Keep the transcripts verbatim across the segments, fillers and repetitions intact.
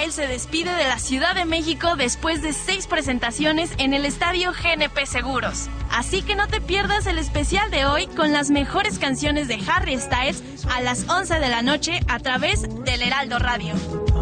Rafael se despide de la Ciudad de México después de seis presentaciones en el estadio G N P Seguros. Así que no te pierdas el especial de hoy con las mejores canciones de Harry Styles a las once de la noche a través del Heraldo Radio.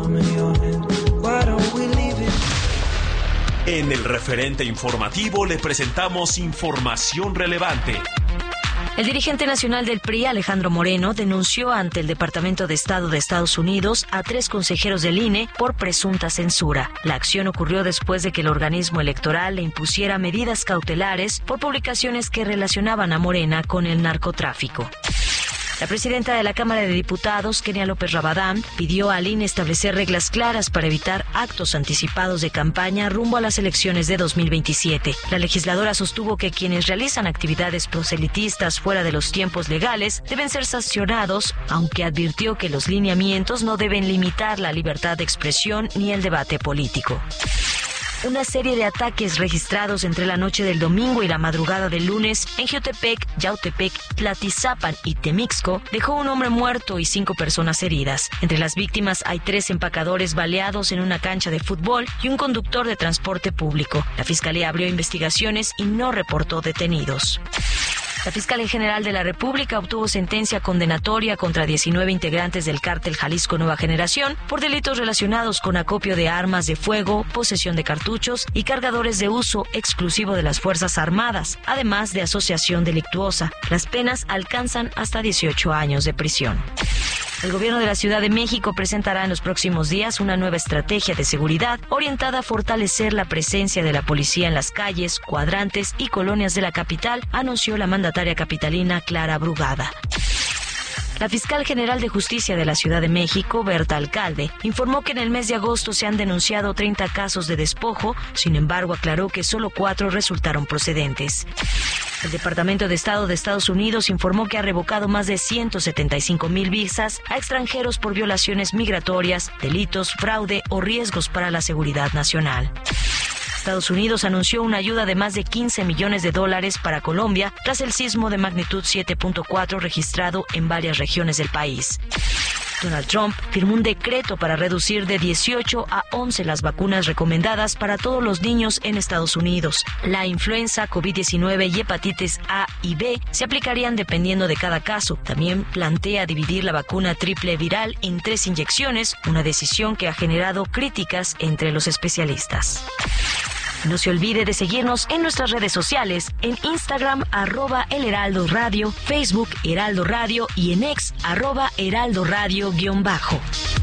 En el referente informativo le presentamos información relevante. El dirigente nacional del P R I, Alejandro Moreno, denunció ante el Departamento de Estado de Estados Unidos a tres consejeros del I N E por presunta censura. La acción ocurrió después de que el organismo electoral le impusiera medidas cautelares por publicaciones que relacionaban a Morena con el narcotráfico. La presidenta de la Cámara de Diputados, Kenia López Rabadán, pidió al I N E establecer reglas claras para evitar actos anticipados de campaña rumbo a las elecciones de dos mil veintisiete. La legisladora sostuvo que quienes realizan actividades proselitistas fuera de los tiempos legales deben ser sancionados, aunque advirtió que los lineamientos no deben limitar la libertad de expresión ni el debate político. Una serie de ataques registrados entre la noche del domingo y la madrugada del lunes en Jiotepec, Yautepec, Tlatizapan y Temixco dejó un hombre muerto y cinco personas heridas. Entre las víctimas hay tres empacadores baleados en una cancha de fútbol y un conductor de transporte público. La Fiscalía abrió investigaciones y no reportó detenidos. La Fiscalía General de la República obtuvo sentencia condenatoria contra diecinueve integrantes del cártel Jalisco Nueva Generación por delitos relacionados con acopio de armas de fuego, posesión de cartuchos y cargadores de uso exclusivo de las Fuerzas Armadas, además de asociación delictuosa. Las penas alcanzan hasta dieciocho años de prisión. El gobierno de la Ciudad de México presentará en los próximos días una nueva estrategia de seguridad orientada a fortalecer la presencia de la policía en las calles, cuadrantes y colonias de la capital, anunció la mandataria capitalina Clara Brugada. La fiscal general de Justicia de la Ciudad de México, Berta Alcalde, informó que en el mes de agosto se han denunciado treinta casos de despojo, sin embargo aclaró que solo cuatro resultaron procedentes. El Departamento de Estado de Estados Unidos informó que ha revocado más de ciento setenta y cinco mil visas a extranjeros por violaciones migratorias, delitos, fraude o riesgos para la seguridad nacional. Estados Unidos anunció una ayuda de más de quince millones de dólares para Colombia tras el sismo de magnitud siete punto cuatro registrado en varias regiones del país. Donald Trump firmó un decreto para reducir de dieciocho a once las vacunas recomendadas para todos los niños en Estados Unidos. La influenza, COVID diecinueve y hepatitis A y B se aplicarían dependiendo de cada caso. También plantea dividir la vacuna triple viral en tres inyecciones, una decisión que ha generado críticas entre los especialistas. No se olvide de seguirnos en nuestras redes sociales, en Instagram, arroba El Heraldo Radio, Facebook, Heraldo Radio y en X, arroba Heraldo Radio guión bajo.